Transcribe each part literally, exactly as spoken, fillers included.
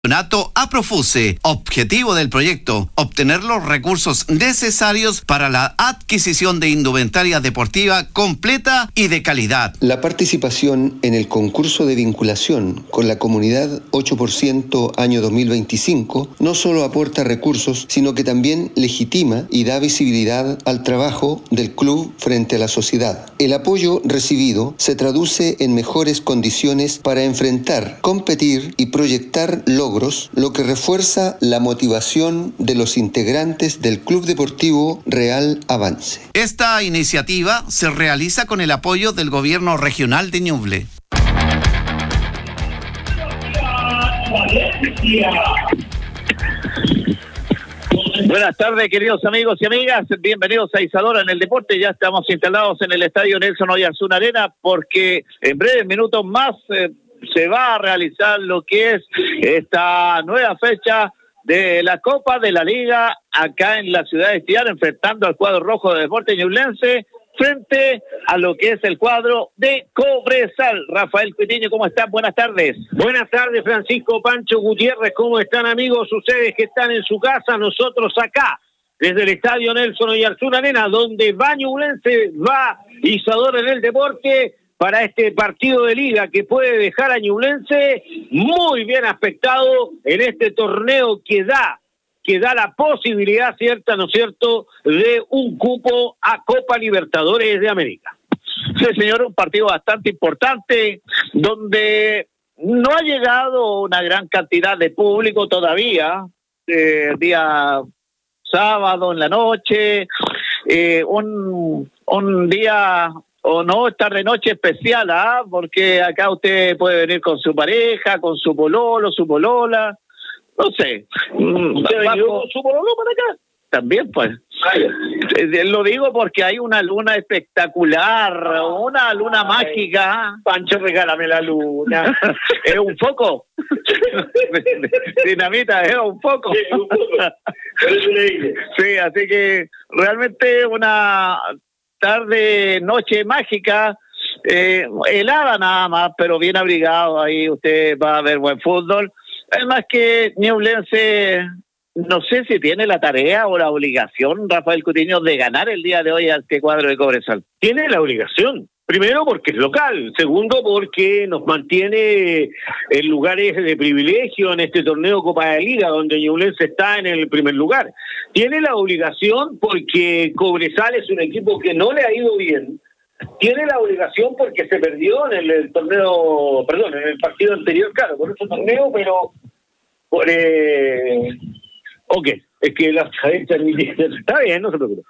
Campeonato a Profuse. Objetivo del proyecto: obtener los recursos necesarios para la adquisición de indumentaria deportiva completa y de calidad. La participación en el concurso de vinculación con la comunidad ocho por ciento año dos mil veinticinco no solo aporta recursos, sino que también legitima y da visibilidad al trabajo del club frente a la sociedad. El apoyo recibido se traduce en mejores condiciones para enfrentar, competir y proyectar logros, lo que refuerza la motivación de los integrantes del Club Deportivo Real Avance. Esta iniciativa se realiza con el apoyo del Gobierno Regional de Ñuble. Buenas tardes, queridos amigos y amigas, bienvenidos a Isadora en el Deporte. Ya estamos instalados en el estadio Nelson Oyarzún Arena porque en breves minutos más eh, se va a realizar lo que es esta nueva fecha de la Copa de la Liga acá en la ciudad de Chillán, enfrentando al cuadro rojo de Deportes Ñublense frente a lo que es el cuadro de Cobresal. Rafael Cuitiño, ¿cómo están? Buenas tardes. Buenas tardes, Francisco Pancho Gutiérrez, ¿cómo están, amigos? Ustedes que están en su casa, nosotros acá, desde el estadio Nelson Oyarzún Arena, donde va Ñublense, va Isadora en el Deporte, para este partido de liga que puede dejar a Ñublense muy bien aspectado en este torneo que da, que da la posibilidad cierta, ¿no es cierto?, de un cupo a Copa Libertadores de América. Sí, señor, un partido bastante importante, donde no ha llegado una gran cantidad de público todavía, eh, día sábado en la noche, eh, un, un día... o no, tarde noche especial, ¿ah? Porque acá usted puede venir con su pareja, con su pololo, su polola, no sé. ¿Usted venido con su pololo para acá? También, pues. Eh, lo digo porque hay una luna espectacular, una luna mágica. Pancho, regálame la luna. ¿Es un foco? Dinamita, ¿es un foco? Sí, un foco. Sí, así que realmente una... tarde, noche mágica, eh, helada nada más, pero bien abrigado, ahí usted va a ver buen fútbol. Además que Ñublense, no sé si tiene la tarea o la obligación, Rafael Cutiño, de ganar el día de hoy a este cuadro de Cobresal. Tiene la obligación. Primero porque es local, segundo porque nos mantiene en lugares de privilegio en este torneo Copa de Liga, donde Ñublense está en el primer lugar. Tiene la obligación porque Cobresal es un equipo que no le ha ido bien. Tiene la obligación porque se perdió en el, el torneo, perdón, en el partido anterior, claro, por otro torneo, pero por... Eh, ok. Es que la cadencia está bien, no se preocupe.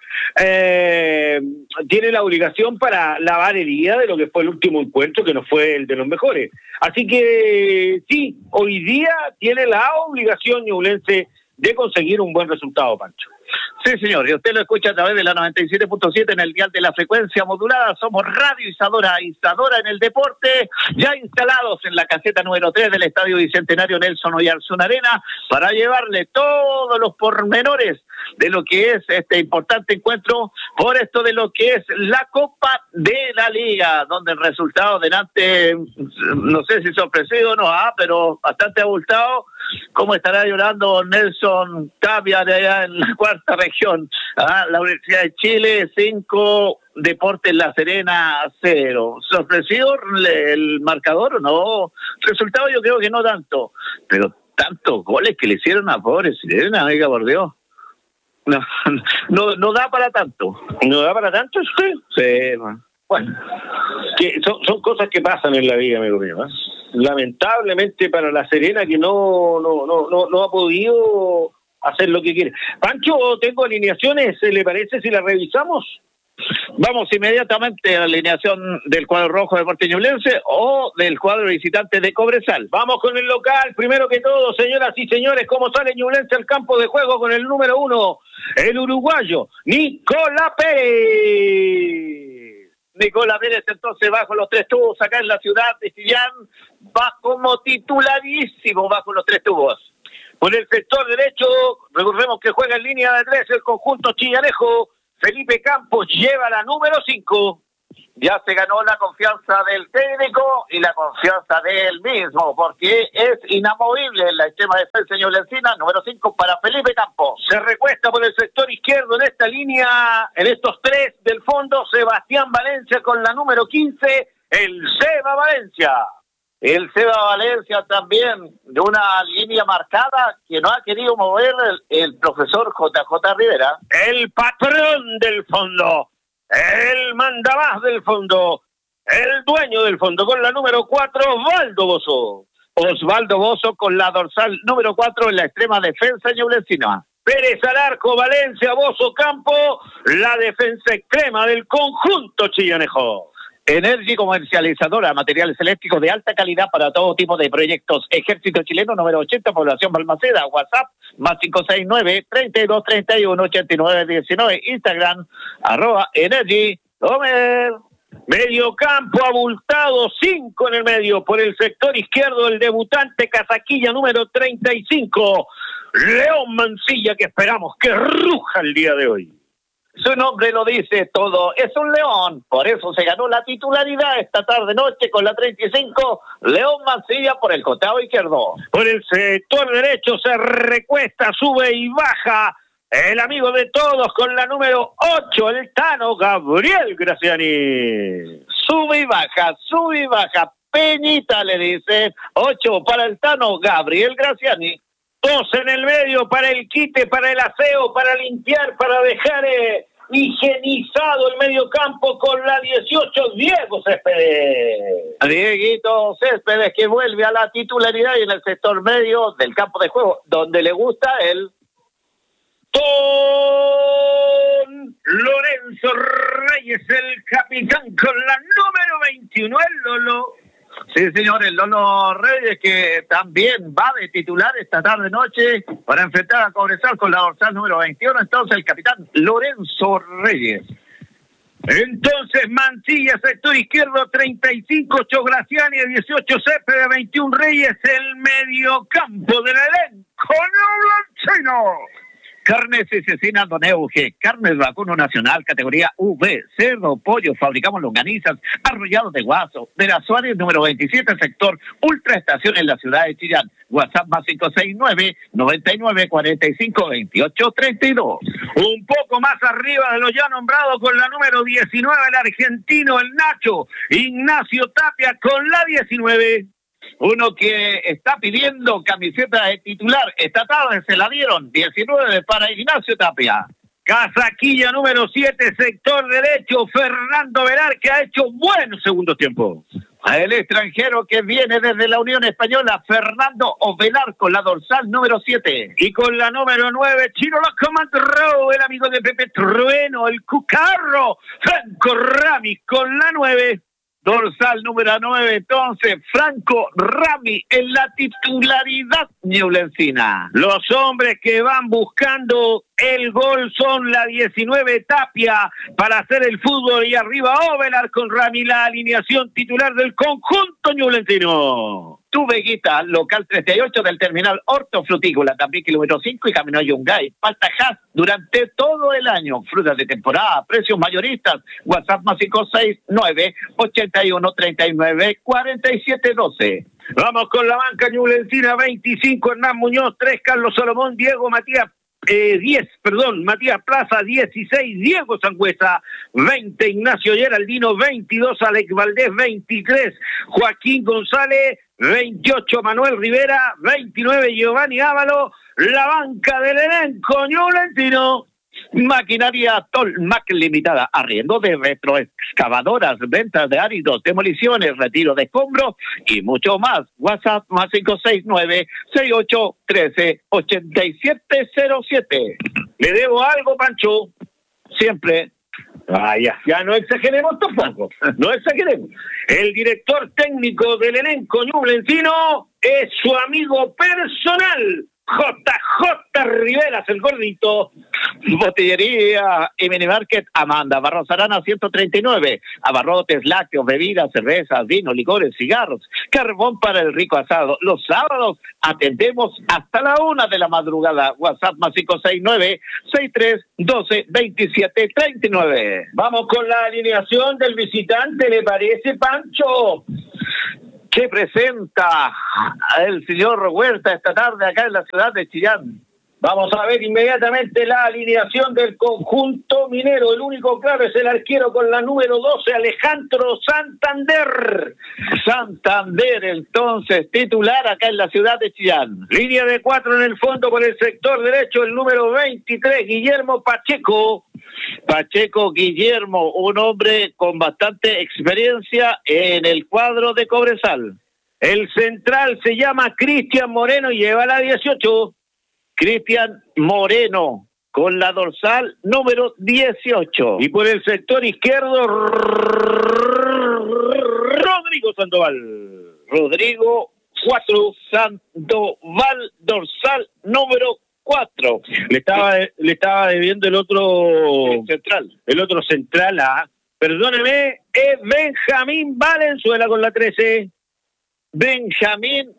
Eh, tiene la obligación para lavar herida de lo que fue el último encuentro, que no fue el de los mejores. Así que sí, hoy día tiene la obligación Ñublense de conseguir un buen resultado, Pancho. Sí, señor, y usted lo escucha a través de la noventa y siete punto siete en el dial de la frecuencia modulada. Somos Radio Isadora, Isadora en el Deporte, ya instalados en la caseta número tres del Estadio Bicentenario Nelson Oyarzún Arena, para llevarle todos los pormenores de lo que es este importante encuentro, por esto de lo que es la Copa de la Liga, donde el resultado delante, no sé si sorpresivo o no, ah, pero bastante abultado. ¿Cómo estará llorando Nelson Tapia de allá en la cuarta región? Ah, la Universidad de Chile, cinco, Deportes La Serena, cero. ¿Sorpresivo el marcador o no? Resultado yo creo que no tanto, pero tantos goles que le hicieron a pobre Serena, oiga, por Dios. No, no, no da para tanto. ¿No da para tanto? Sí. Sí, man. Bueno, que son, son cosas que pasan en la vida, amigo mío, ¿eh? Lamentablemente para La Serena, que no, no, no, no, no ha podido hacer lo que quiere. Pancho, tengo alineaciones, ¿le parece si las revisamos? Vamos inmediatamente a la alineación del cuadro rojo de Deportes Ñublense o del cuadro visitante de Cobresal. Vamos con el local, primero que todo, señoras y señores, cómo sale Ñublense al campo de juego con el número uno, el uruguayo, Nicolás Pérez. Nicolás Pérez entonces bajo los tres tubos acá en la ciudad de Chillán, va como titularísimo bajo los tres tubos. Por el sector derecho, recordemos que juega en línea de tres el conjunto chillanejo. Felipe Campos lleva la número cinco. ya se ganó la confianza del técnico y la confianza de él mismo, porque es inamovible en la extrema defensa Ñublencina. Número cinco para Felipe Campos. Se recuesta por el sector izquierdo en esta línea, en estos tres del fondo, Sebastián Valencia con la número quince, el Seba Valencia. El Seba Valencia también, de una línea marcada que no ha querido mover el, el profesor J J Rivera. El patrón del fondo, el mandamás del fondo, el dueño del fondo, con la número cuatro, Osvaldo Bozo. Osvaldo Bozo con la dorsal número cuatro en la extrema defensa ñublencina. Pérez Alarco, Valencia, Bozo, Campo, la defensa extrema del conjunto chillanejo. Energy, comercializadora, materiales eléctricos de alta calidad para todo tipo de proyectos. Ejército Chileno, número ochenta, población Balmaceda. WhatsApp, más cinco seis nueve, treinta y dos, treinta y uno, ochenta y nueve, diecinueve. Instagram, arroba Energy Gómez. Medio campo abultado, cinco en el medio. Por el sector izquierdo, el debutante Casaquilla, número treinta y cinco. León Mancilla, que esperamos que ruja el día de hoy. Su nombre lo dice todo, es un león, por eso se ganó la titularidad esta tarde-noche con la treinta y cinco, León Mancilla por el costado izquierdo. Por el sector derecho se recuesta, sube y baja el amigo de todos con la número ocho, el Tano Gabriel Graciani. Sube y baja, sube y baja, Peñita le dice, ocho para el Tano Gabriel Graciani. Dos en el medio para el quite, para el aseo, para limpiar, para dejar eh, higienizado el medio campo con la dieciocho, Diego Céspedes. Dieguito Céspedes que vuelve a la titularidad y en el sector medio del campo de juego, donde le gusta él. Don Lorenzo Reyes, el capitán con la número veintiuno, el Lolo. Sí, señor, el Lolo Reyes, que también va de titular esta tarde-noche para enfrentar a Cobresal con la dorsal número veintiuno. Entonces, el capitán Lorenzo Reyes. Entonces, Mancilla, sector izquierdo, treinta y cinco, ocho Graciani, dieciocho Céspedes, veintiuno Reyes, el mediocampo del elenco ñublencino. Carnes y Cecina Don Euge, carnes vacuno nacional, categoría V, cerdo, pollo, fabricamos longanizas, arrollados de guaso, de la Suárez número veintisiete, sector Ultra Estación en la ciudad de Chillán. WhatsApp más cinco seis nueve, noventa y nueve, cuarenta y cinco, veintiocho, treinta y dos. Un poco más arriba de lo ya nombrado con la número diecinueve, el argentino, el Nacho, Ignacio Tapia con la diecinueve. Uno que está pidiendo camiseta de titular. Esta tarde se la dieron. diecinueve para Ignacio Tapia. Casaquilla número siete, sector derecho, Fernando Velar, que ha hecho buen segundo tiempo. El extranjero que viene desde la Unión Española, Fernando Ovelar, con la dorsal número siete. Y con la número nueve, Chino Locomandro, el amigo de Pepe Trueno, el Cucarro, Franco Rami, con la nueve. Dorsal número nueve, entonces, Franco Rami en la titularidad ñublencina. Los hombres que van buscando el gol son la diecinueve Tapia para hacer el fútbol y arriba Ovelar con Rami, la alineación titular del conjunto ñublencino. Tu Veguita, local treinta y ocho del terminal Hortofrutícola, también kilómetro cinco y camino a Yungay. Pastajás durante todo el año. Frutas de temporada, precios mayoristas. WhatsApp más cinco seis nueve, ochenta y uno, treinta y nueve, cuarenta y siete, doce. Vamos con la banca ñublencina, veinticinco Hernán Muñoz, tres Carlos Salomón, Diego Matías, eh, diez, perdón, Matías Plaza, dieciséis Diego Sangüesa, veinte Ignacio Geraldino, veintidós Alex Valdés, veintitrés Joaquín González, veintiocho Manuel Rivera, veintinueve Giovanni Ávalo, la banca del elenco ñublencino. Maquinaria Tolmac Limitada, arriendo de retroexcavadoras, ventas de áridos, demoliciones, retiro de escombros y mucho más. WhatsApp más cinco seis nueve, seis ocho uno tres, ocho siete cero siete. ¿Le debo algo, Pancho? Siempre. Vaya, ya no exageremos tampoco, no exageremos. El director técnico del elenco ñublencino es su amigo personal, J J Rivera. Velas, el gordito. Botillería y Minimarket Amanda, Barros Arana ciento treinta y nueve. Abarrotes, lácteos, bebidas, cervezas, vino, licores, cigarros, carbón para el rico asado. Los sábados atendemos hasta la una de la madrugada. WhatsApp más cinco seis nueve, seis tres uno dos, dos siete tres nueve. Vamos con la alineación del visitante, ¿le parece, Pancho? ¿Qué presenta el señor Huerta esta tarde acá en la ciudad de Chillán? Vamos a ver inmediatamente la alineación del conjunto minero. El único claro es el arquero con la número doce, Alejandro Santander. Santander, entonces, titular acá en la ciudad de Chillán. Línea de cuatro en el fondo por el sector derecho, el número veintitrés, Guillermo Pacheco. Pacheco Guillermo, un hombre con bastante experiencia en el cuadro de Cobresal. El central se llama Cristian Moreno y lleva la dieciocho. Cristian Moreno, con la dorsal número dieciocho. Y por el sector izquierdo, Rodrigo Sandoval. Rodrigo cuatro, Sandoval, dorsal número cuatro. Le estaba, le estaba debiendo el otro... El central. El otro central, ah. Perdóneme, es Benjamín Valenzuela con la trece. Benjamín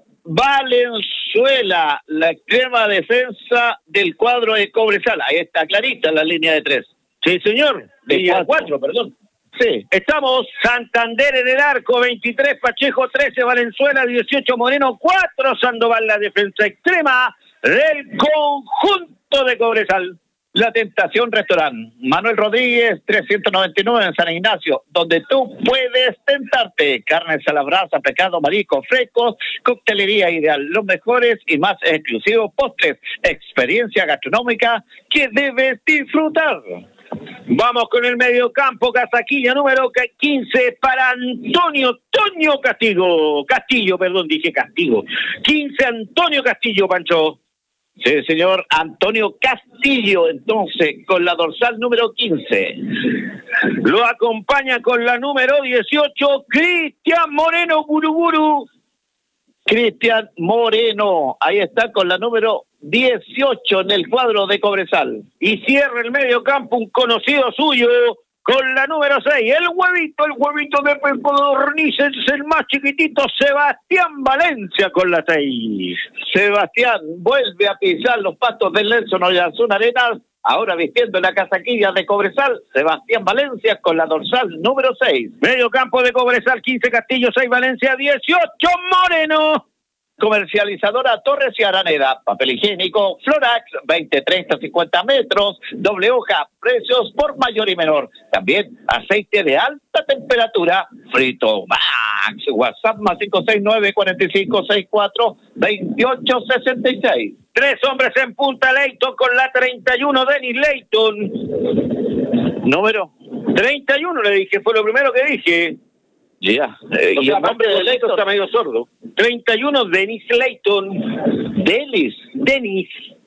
Valenzuela, la extrema defensa del cuadro de Cobresal. Ahí está clarita la línea de tres. Sí, señor. De cuatro, cuatro, perdón. Sí. Estamos Santander en el arco, veintitrés Pacheco, trece Valenzuela, dieciocho Moreno, cuatro Sandoval, la defensa extrema del conjunto de Cobresal. La Tentación Restaurant, Manuel Rodríguez, trescientos noventa y nueve en San Ignacio, donde tú puedes tentarte. Carnes a la brasa, pescado, marisco, frescos, coctelería ideal, los mejores y más exclusivos postres, experiencia gastronómica que debes disfrutar. Vamos con el mediocampo, casaquilla número quince para Antonio Toño Castillo. Castillo, perdón, dije Castillo. quince Antonio Castillo, Pancho. Sí, señor Antonio Castillo, entonces, con la dorsal número quince. Lo acompaña con la número dieciocho, Cristian Moreno Buruburu. Cristian Moreno, ahí está con la número dieciocho en el cuadro de Cobresal. Y cierra el medio campo un conocido suyo con la número seis, el huevito, el huevito de Pepo Dornices, el más chiquitito, Sebastián Valencia con la seis. Sebastián vuelve a pisar los pastos del Nelson Oyarzún Arenas, ahora vistiendo la casaquilla de Cobresal, Sebastián Valencia con la dorsal número seis. Medio campo de Cobresal, quince Castillo, seis Valencia, dieciocho Moreno. Comercializadora Torres y Araneda, papel higiénico, Florax, veinte, treinta, cincuenta metros, doble hoja, precios por mayor y menor. También aceite de alta temperatura, Frito Max, WhatsApp más cinco seis nueve, cuatro cinco seis cuatro, dos ocho seis seis. Tres hombres en punta, Leighton con la treinta y uno, Denis Leighton. Número treinta y uno le dije, fue lo primero que dije. Ya, yeah. eh, o sea, el nombre de Leighton está medio sordo. treinta y uno, Denis Leighton. Denis. Denis.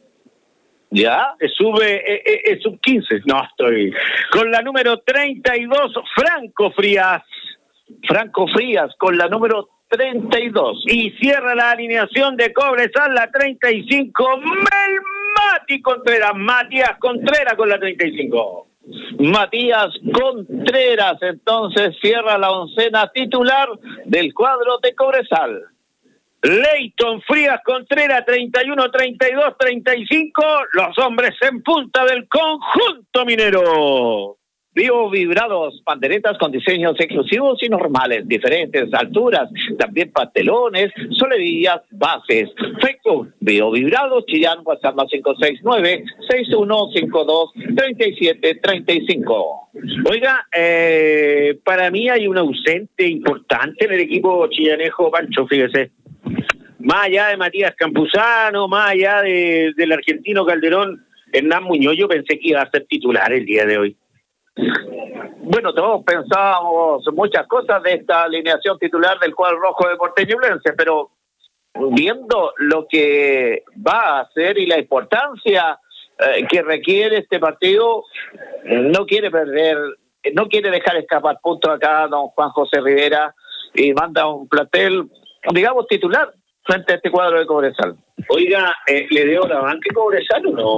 Ya. Es sub, eh, eh, es sub quince. No, estoy. Con la número treinta y dos, Franco Frías. Franco Frías con la número treinta y dos. Y cierra la alineación de Cobresal, la treinta y cinco, Melmati Contreras. Matías Contreras con la treinta y cinco. Matías Contreras, entonces cierra la oncena titular del cuadro de Cobresal. Leighton, Frías, Contreras, treinta y uno, treinta y dos, treinta y cinco, los hombres en punta del conjunto minero. Bio vibrados, panderetas con diseños exclusivos y normales, diferentes alturas, también pastelones, solerillas, bases. Facebook, Bio vibrados, Chillán, WhatsApp más cinco seis nueve, seis uno cinco dos, tres siete tres cinco. Oiga, eh, para mí hay un ausente importante en el equipo chillanejo, Pancho, fíjese. Más allá de Matías Campuzano, más allá de, del argentino Calderón, Hernán Muñoz, yo pensé que iba a ser titular el día de hoy. Bueno, todos pensábamos muchas cosas de esta alineación titular del cuadro rojo de Porteñulense, pero viendo lo que va a hacer y la importancia eh, que requiere este partido, no quiere perder, no quiere dejar escapar puntos acá don Juan José Rivera y manda un plantel, digamos, titular. frente a este cuadro de Cobresal. Oiga, eh, ¿le dio la banca Cobresal o no?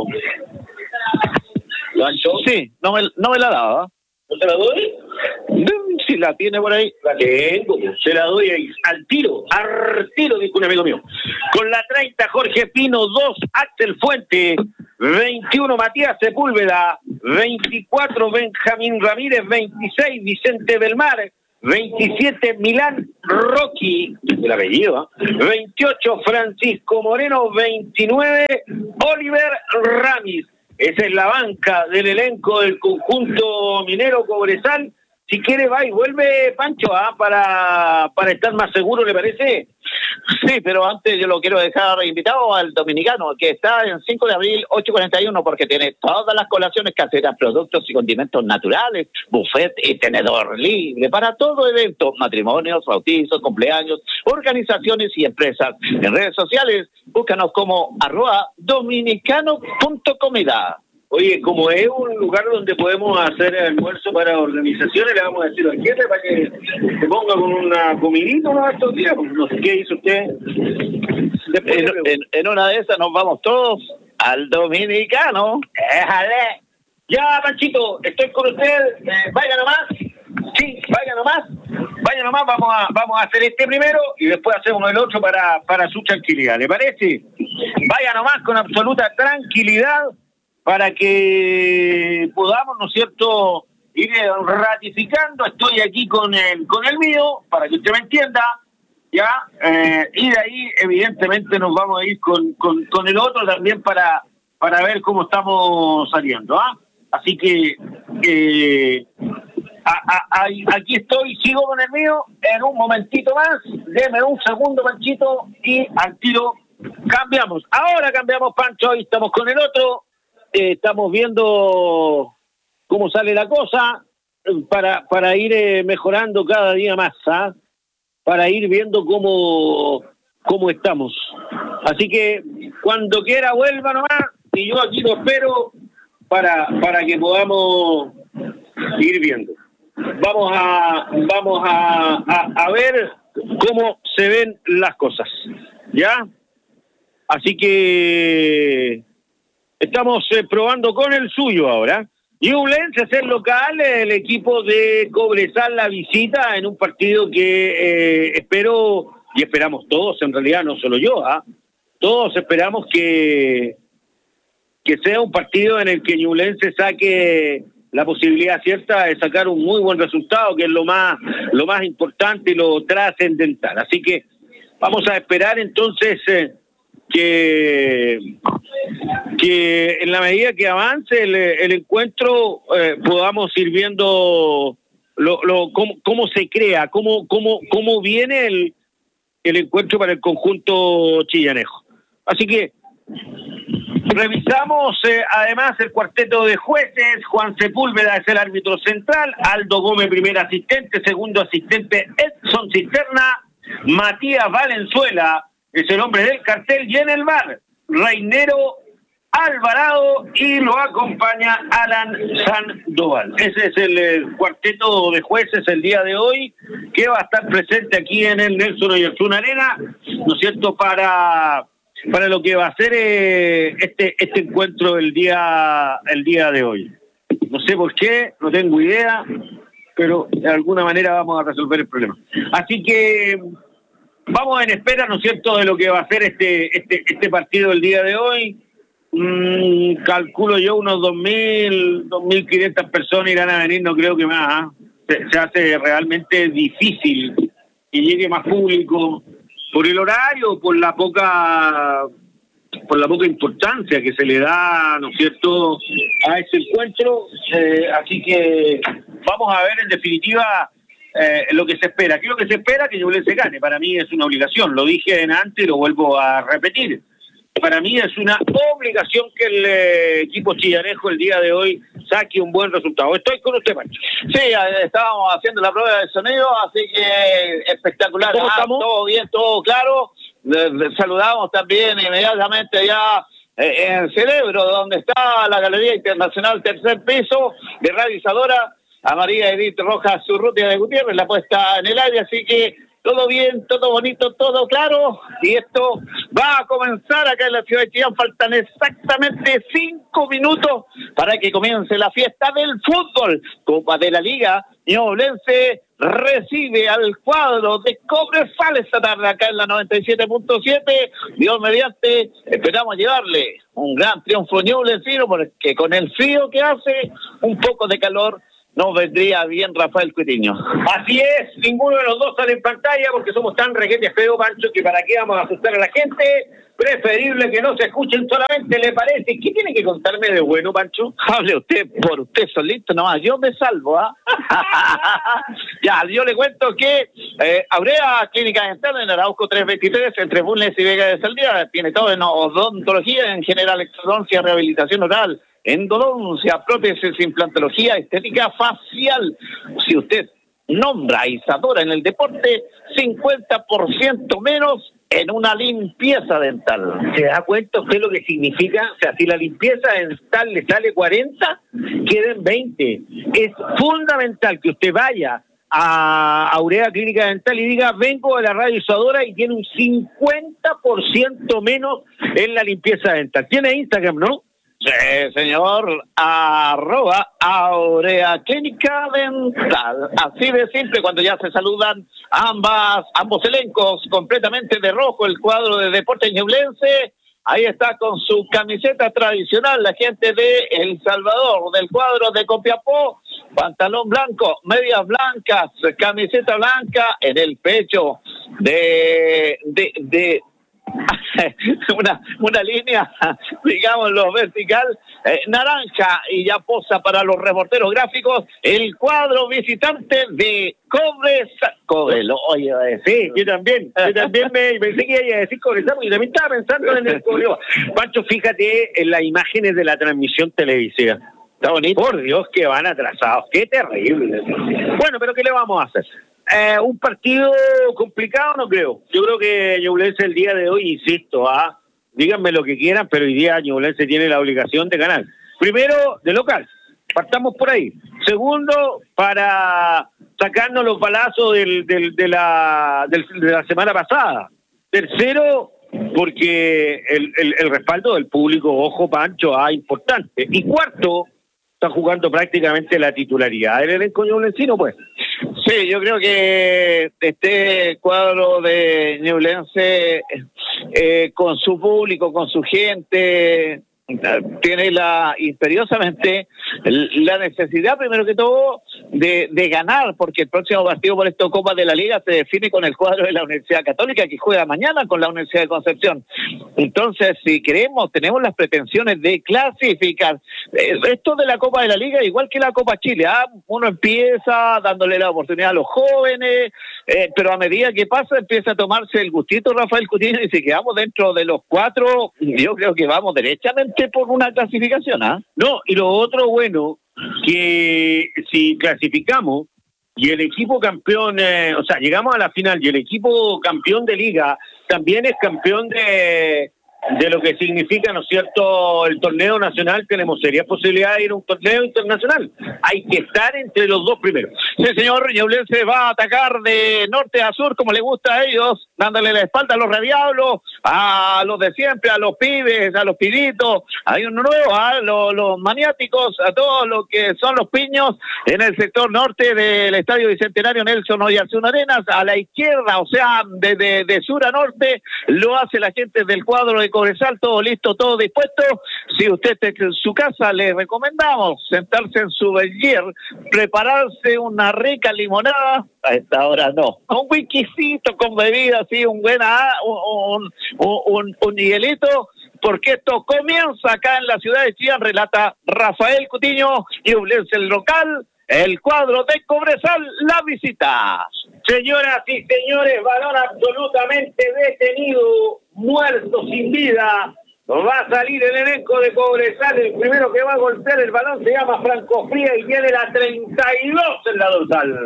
¿Lo han hecho? Sí, no me, no me la daba. ¿No te la doy? Si la tiene por ahí. La tengo, se la doy ahí, al tiro, al tiro, dijo un amigo mío. Con la treinta, Jorge Pino, dos, Axel Fuente, veintiuno, Matías Sepúlveda, veinticuatro, Benjamín Ramírez, veintiséis, Vicente Belmar, veintisiete, Milán Rocky, el apellido, ¿eh? veintiocho, Francisco Moreno, veintinueve, Oliver Ramis. Esa es la banca del elenco del conjunto minero Cobresal. Si quiere va y vuelve, Pancho, ¿ah? para, para estar más seguro, ¿le parece? Sí, pero antes yo lo quiero dejar invitado al dominicano, que está en cinco de abril, ocho cuarenta y uno, porque tiene todas las colaciones caseras, productos y condimentos naturales, buffet y tenedor libre para todo evento, matrimonios, bautizos, cumpleaños, organizaciones y empresas. En redes sociales, búscanos como arroba dominicano punto comida. Oye, como es un lugar donde podemos hacer almuerzo para organizaciones, le vamos a decir al jefe para que se ponga con una comidita uno de estos días. No sé qué hizo usted. En, en, en una de esas nos vamos todos al dominicano. ¡Éjale! Ya, Panchito, estoy con usted. Eh, vaya nomás. Sí, vaya nomás. Vaya nomás, vamos a, vamos a hacer este primero y después hacemos el otro para, para su tranquilidad. ¿Le parece? Vaya nomás con absoluta tranquilidad, para que podamos, ¿no es cierto?, ir ratificando. Estoy aquí con el, con el mío, para que usted me entienda, ¿ya? Eh, y de ahí, evidentemente, nos vamos a ir con, con, con el otro también para, para ver cómo estamos saliendo, ¿ah? Así que, eh, a, a, a, aquí estoy, sigo con el mío, en un momentito más, deme un segundo, Panchito, y al tiro cambiamos. Ahora cambiamos, Pancho, y estamos con el otro. Eh, estamos viendo cómo sale la cosa para, para ir eh, mejorando cada día más, ¿ah? Para ir viendo cómo, cómo estamos. Así que cuando quiera vuelva nomás y yo aquí lo espero para, para que podamos ir viendo. Vamos a, vamos a, a, a ver cómo se ven las cosas, ¿ya? Así que estamos eh, probando con el suyo ahora. Ñublense es el local, el equipo de Cobresal la visita en un partido que eh, espero, y esperamos todos, en realidad no solo yo, ¿ah? Todos esperamos que, que sea un partido en el que Ñublense saque la posibilidad cierta de sacar un muy buen resultado, que es lo más, lo más importante y lo trascendental. Así que vamos a esperar entonces eh, que, que en la medida que avance el, el encuentro eh, podamos ir viendo lo, lo, cómo, cómo se crea, cómo, cómo, cómo viene el, el encuentro para el conjunto chillanejo. Así que revisamos eh, además el cuarteto de jueces. Juan Sepúlveda es el árbitro central, Aldo Gómez primer asistente, segundo asistente Edson Cisterna, Matías Valenzuela es el hombre del cartel, y en el V A R Reinero Alvarado y lo acompaña Alan Sandoval. Ese es el, el cuarteto de jueces el día de hoy, que va a estar presente aquí en el Nelson Oyarzún Arena, ¿no es cierto?, para para lo que va a ser eh, este este encuentro el día el día de hoy. No sé por qué, no tengo idea, pero de alguna manera vamos a resolver el problema. Así que vamos en espera, ¿no es cierto?, de lo que va a ser este este este partido el día de hoy. Mm, calculo yo unos dos mil, dos mil quinientas personas irán a venir, no creo que más, ¿eh? se, se hace realmente difícil que llegue más público por el horario, por la poca por la poca importancia que se le da, ¿no es cierto?, a ese encuentro. Eh, así que vamos a ver en definitiva eh, lo que se espera. ¿Qué es lo que se espera? Que Ñublense gane. Para mí es una obligación, lo dije en antes y lo vuelvo a repetir. Para mí es una obligación que el eh, equipo chillanejo el día de hoy saque un buen resultado. Estoy con usted, Pancho. Sí, estábamos haciendo la prueba de sonido, así que espectacular. ¿Cómo ah, estamos? Todo bien, todo claro. Le, le saludamos también inmediatamente ya eh, en Cerebro, donde está la Galería Internacional Tercer Piso de Radio Isadora, a María Edith Rojas Urrutia de Gutiérrez, la puesta en el aire, así que todo bien, todo bonito, todo claro, y esto va a comenzar acá en la ciudad de Chillán. Faltan exactamente cinco minutos para que comience la fiesta del fútbol. Copa de la Liga, Ñublense recibe al cuadro de Cobresal esta tarde acá en la noventa y siete punto siete. Dios mediante, esperamos llevarle un gran triunfo ñublencino, porque con el frío que hace, un poco de calor nos vendría bien Rafael Cutiño. Así es, ninguno de los dos sale en pantalla porque somos tan requete feo, Pancho, que para qué vamos a asustar a la gente. Preferible que no se escuchen solamente, ¿le parece? ¿Qué tiene que contarme de bueno, Pancho? Hable usted por usted solito nomás, yo me salvo, ¿ah? ¿eh? Ya, yo le cuento que eh, Aurea Clínica Dental en Arauco trescientos veintitrés, entre Bulnes y Vega de Saldía, tiene todo en odontología, en general, exodoncia, rehabilitación oral, endodoncia, prótesis, implantología, estética facial. Si usted nombra a Isadora en el deporte, cincuenta por ciento menos en una limpieza dental. ¿Se da cuenta usted lo que significa? O sea, si la limpieza dental le sale cuarenta, queden veinte. Es fundamental que usted vaya a Aurea Clínica Dental y diga, vengo de la radio Isadora, y tiene un cincuenta por ciento menos en la limpieza dental. Tiene Instagram, ¿no? Sí, señor, arroba Aurea Clínica Dental. Así de simple, cuando ya se saludan ambas, ambos elencos completamente de rojo, el cuadro de Deportes Ñublense. Ahí está con su camiseta tradicional la gente de El Salvador, del cuadro de Copiapó, pantalón blanco, medias blancas, camiseta blanca en el pecho de... de, de una una línea, digámoslo, vertical, eh, naranja, y ya posa para los reporteros gráficos el cuadro visitante de Cobresal. Cobresal, oye, sí, yo también, yo también me pensé que iba a decir Cobresal, porque también estaba pensando en el Cobresal. Pancho, fíjate en las imágenes de la transmisión televisiva. Está bonito. Por Dios, que van atrasados, qué terrible. Bueno, pero ¿qué le vamos a hacer? Eh, un partido complicado, no creo. Yo creo que Ñublense el día de hoy, insisto, ¿ah? díganme lo que quieran, pero hoy día Ñublense tiene la obligación de ganar. Primero, de local, partamos por ahí. Segundo, para sacarnos los balazos del, del, de, la, del, de la semana pasada. Tercero, porque el, el, el respaldo del público, ojo, Pancho, ah, importante. Y cuarto, está jugando prácticamente la titularidad del elenco ñublencino, pues. Sí, yo creo que este cuadro de Ñublense, eh, con su público, con su gente, tiene la imperiosamente la necesidad, primero que todo, de, de ganar, porque el próximo partido por esta Copa de la Liga se define con el cuadro de la Universidad Católica, que juega mañana con la Universidad de Concepción. Entonces, si queremos, tenemos las pretensiones de clasificar. Esto de la Copa de la Liga, igual que la Copa Chile, ¿ah? Uno empieza dándole la oportunidad a los jóvenes, eh, pero a medida que pasa empieza a tomarse el gustito Rafael Cutiño, y si quedamos dentro de los cuatro, yo creo que vamos derechamente por una clasificación, ¿ah? ¿eh? No, y lo otro bueno, que si clasificamos y el equipo campeón, eh, o sea, llegamos a la final y el equipo campeón de liga también es campeón de, de lo que significa, ¿no es cierto?, el torneo nacional, tenemos serias posibilidades de ir a un torneo internacional. Hay que estar entre los dos primeros. Sí, señor, Ñublense va a atacar de norte a sur, como le gusta a ellos, dándole la espalda a los radiablos, a los de siempre, a los pibes, a los pibitos, hay uno nuevo, a los, los maniáticos, a todos los que son los piños en el sector norte del Estadio Bicentenario Nelson Oyarzún Arenas, a la izquierda, o sea, de, de, de sur a norte, lo hace la gente del cuadro de Cobresal, todo listo, todo dispuesto. Si usted está en su casa, le recomendamos sentarse en su bellier, prepararse una rica limonada, a esta hora no, un whiskycito con bebida, así, un buen un, un, un, un hielito, porque esto comienza acá en la ciudad de Chillán, relata Rafael Cutiño, y Ñublense el local, el cuadro de Cobresal, la visita. Señoras y señores, balón absolutamente detenido, muerto sin vida. Va a salir el elenco de Cobresal, el primero que va a golpear el balón se llama Franco Fría y tiene la treinta y dos en la dorsal.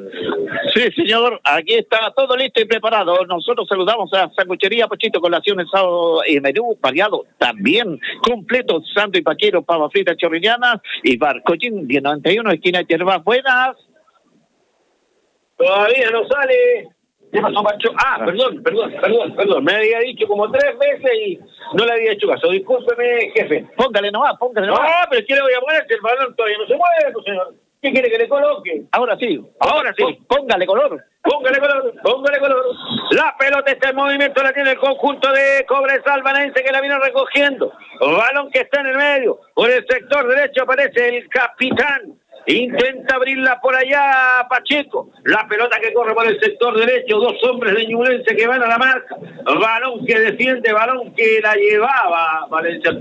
Sí, señor, aquí está todo listo y preparado. Nosotros saludamos a Sanguchería Pochito, colaciones, sábado y menú variado también, completo, sándwich paquero, pava frita chorrillanas y bar Cochín, diez noventa y uno, esquina de Hierbas Buenas. Todavía no sale ¿Qué pasó, Pancho? Ah, perdón, perdón, perdón, perdón. Me había dicho como tres veces y no le había hecho caso. Discúlpeme, jefe. Póngale nomás, póngale No, nomás. pero ¿qué le voy a poner si el balón todavía no se mueve, pues, señor? ¿Qué quiere que le coloque? Ahora sí. Ahora sí. Póngale color. Póngale color, póngale color. La pelota está en movimiento, la tiene el conjunto de Cobresal Vanense que la vino recogiendo. Balón que está en el medio. Por el sector derecho aparece el capitán. Intenta abrirla por allá Pacheco. La pelota que corre por el sector derecho. Dos hombres de Ñublense que van a la marca. Balón que defiende, balón que la llevaba Valencia.